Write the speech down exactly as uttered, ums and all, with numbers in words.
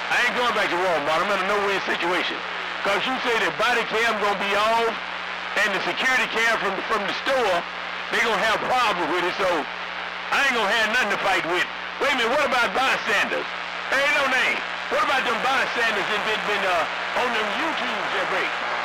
I ain't going back to Walmart. I'm in a no-win situation. Because you say the body cam going to be off and the security cam from, from the store, they going to have problems with it, so I ain't going to have nothing to fight with. Wait a minute, what about bystanders? There ain't no name. What about them bystanders that been, been uh, on them YouTubes that break?